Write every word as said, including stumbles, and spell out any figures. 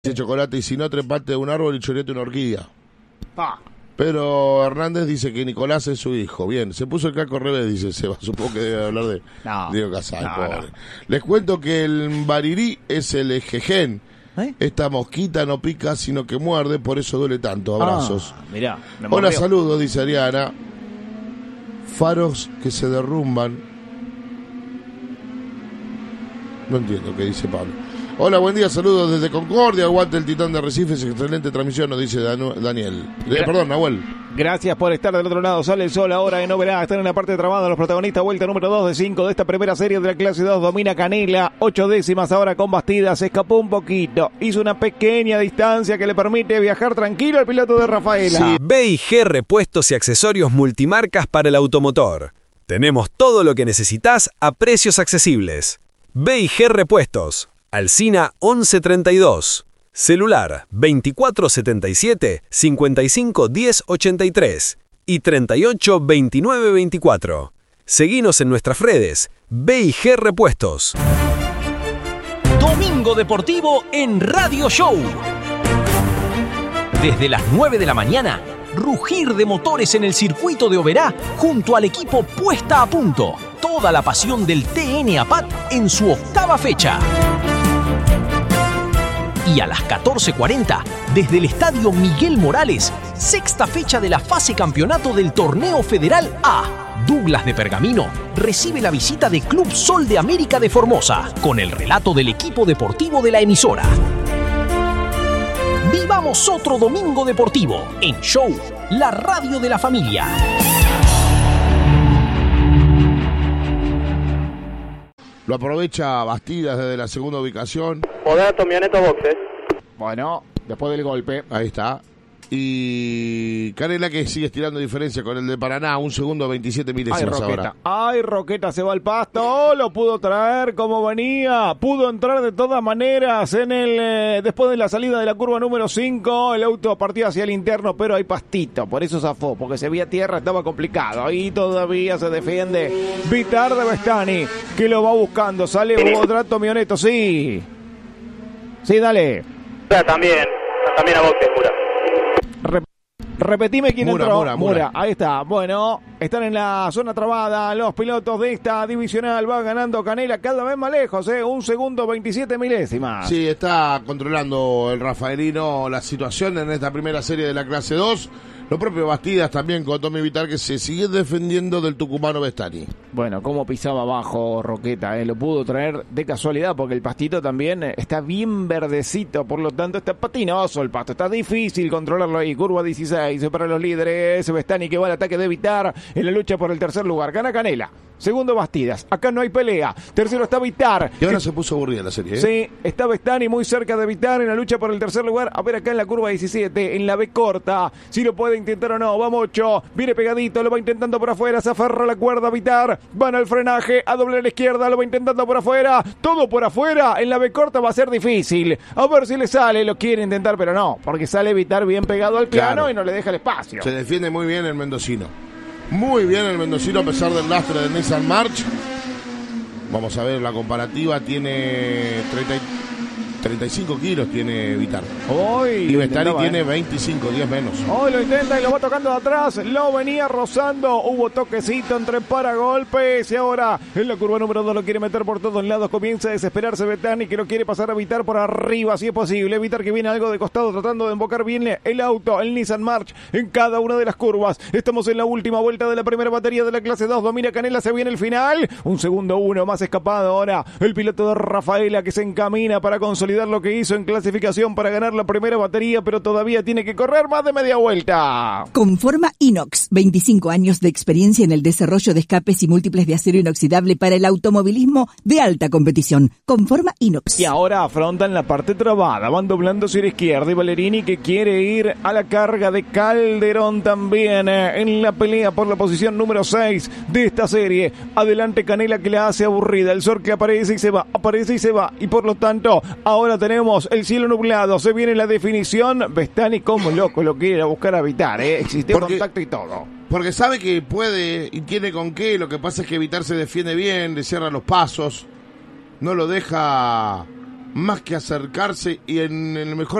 Dice chocolate y si no, trepate de un árbol y chorete una orquídea. Ah. Pero Hernández dice que Nicolás es su hijo. Bien, se puso el casco al revés, dice Seba. Supongo que debe hablar de No. Diego Casal, No, pobre. no. Les cuento que el barirí es el ejején. ¿Eh? Esta mosquita no pica, sino que muerde, por eso duele tanto. Abrazos. Ah, mirá, me Hola, mordió. saludos, dice Ariana. Faros que se derrumban. No entiendo qué dice Pablo. Hola, buen día, saludos desde Concordia. Aguante el Titán de Arrecifes, excelente transmisión, nos dice Danu- Daniel. Eh, perdón, Nahuel. Gracias por estar del otro lado. Sale el sol ahora en Oberá. Están en la parte trabada los protagonistas. Vuelta número dos de cinco de esta primera serie de la clase dos. Domina Canela. Ocho décimas ahora con Bastidas. Se escapó un poquito. Hizo una pequeña distancia que le permite viajar tranquilo al piloto de Rafaela. Sí. B y G Repuestos y Accesorios Multimarcas para el automotor. Tenemos todo lo que necesitas a precios accesibles. B y G Repuestos. Alsina once treinta y dos. Celular veinticuatro setenta y siete, cincuenta y cinco diez ochenta y tres y treinta y ocho veintinueve veinticuatro. Seguinos en nuestras redes B y G Repuestos. Domingo Deportivo en Radio Show. Desde las nueve de la mañana, rugir de motores en el circuito de Oberá junto al equipo Puesta a Punto. Toda la pasión del T N APAT en su octava fecha. Y a las catorce cuarenta, desde el Estadio Miguel Morales, sexta fecha de la fase campeonato del Torneo Federal A. Douglas de Pergamino recibe la visita de Club Sol de América de Formosa, con el relato del equipo deportivo de la emisora. Vivamos otro domingo deportivo en Show, la radio de la familia. Lo aprovecha Bastidas desde la segunda ubicación. Moderato, Mioneto, boxes. Bueno, después del golpe. Ahí está. Y Canela que sigue estirando diferencia con el de Paraná, un segundo veintisiete Ay, milésimas Roqueta. ahora. Ay, Roqueta se va al pasto. Oh, lo pudo traer como venía. Pudo entrar de todas maneras en el eh, después de la salida de la curva número cinco. El auto partía hacia el interno, pero hay pastito. Por eso zafó, porque se veía tierra, estaba complicado. Ahí todavía se defiende Vitar de Bestani, que lo va buscando. Sale Bodrato Mioneto, sí. Sí, dale. También, también a boxes, pura. Re- repetime quién Mura, entró. Mura, Mura. Ahí está. Bueno, están en la zona trabada los pilotos de esta divisional. Va ganando Canela cada vez más lejos, ¿eh? Un segundo, veintisiete milésimas. Sí, está controlando el rafaelino la situación en esta primera serie de la clase dos. Lo propio Bastidas también con Tommy Vitar, que se sigue defendiendo del tucumano Bestani. Bueno, cómo pisaba abajo Roqueta, ¿eh? Lo pudo traer de casualidad porque el pastito también eh, está bien verdecito, por lo tanto está patinoso el pasto, está difícil controlarlo ahí. Curva dieciséis para los líderes, Bestani que va al ataque de Vitar en la lucha por el tercer lugar. Gana Canela, segundo Bastidas, acá no hay pelea, tercero está Vitar. Y ahora se puso aburrida la serie, ¿eh? Sí, está Bestani muy cerca de Vitar en la lucha por el tercer lugar. A ver acá en la curva diecisiete, en la B corta, si lo puede intentar o no. Va Mocho, viene pegadito, lo va intentando por afuera, se aferra a la cuerda Vitar, van al frenaje, a doble a la izquierda, lo va intentando por afuera, todo por afuera, en la B corta va a ser difícil. A ver si le sale, lo quiere intentar, pero no, porque sale Vitar bien pegado al plano, Claro. y no le deja el espacio. Se defiende muy bien el mendocino. Muy bien el mendocino a pesar del lastre de Nissan March. Vamos a ver la comparativa. Tiene treinta, treinta y cinco kilos tiene Vitar. Hoy Y lo Bestani intentaba, tiene ¿eh? veinticinco, diez menos. Hoy lo intenta y lo va tocando de atrás, lo venía rozando, hubo toquecito entre paragolpes y ahora en la curva número dos lo quiere meter por todos lados, comienza a desesperarse Bestani que lo quiere pasar a Vitar por arriba si es posible, Vitar que viene algo de costado tratando de embocar bien el auto, el Nissan March en cada una de las curvas. Estamos en la última vuelta de la primera batería de la clase dos, domina Canela, se viene el final, un segundo uno más escapado ahora el piloto de Rafaela que se encamina para consolidar lo que hizo en clasificación para ganar la primera batería, pero todavía tiene que correr más de media vuelta. Conforma Inox, veinticinco años de experiencia en el desarrollo de escapes y múltiples de acero inoxidable para el automovilismo de alta competición. Conforma Inox. Y ahora afrontan la parte trabada, van doblando hacia la izquierda y Valerini que quiere ir a la carga de Calderón también eh, en la pelea por la posición número seis de esta serie. Adelante Canela que la hace aburrida, el sol que aparece y se va, aparece y se va y por lo tanto ahora tenemos el cielo nublado, se viene la definición, Bestani como loco lo quiere ir a buscar a Vitar, ¿eh? Existió Porque- contacto y todo. Porque sabe que puede y tiene con qué. Lo que pasa es que Vitar se defiende bien, le cierra los pasos, no lo deja más que acercarse y en el mejor